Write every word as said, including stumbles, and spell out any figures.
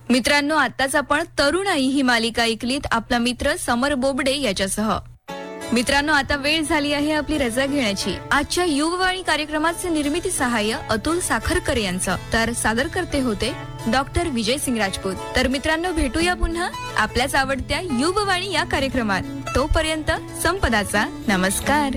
मित्रांनो, आताच आपण तरुणाई ही मालिका ऐकलीत आपला मित्र समर बोबडे याच्यासह. मित्रांनो, आता वेळ झाली आहे आपली रजा घेण्याची. आजच्या युववाणी कार्यक्रमाचे निर्मिती सहाय्य अतुल साखरकर यांचं, तर सादर करते होते डॉक्टर विजय सिंग राजपूत. तर मित्रांनो, भेटूया पुन्हा आपल्याच आवडत्या युववाणी या कार्यक्रमात. तोपर्यंत संपदाचा नमस्कार.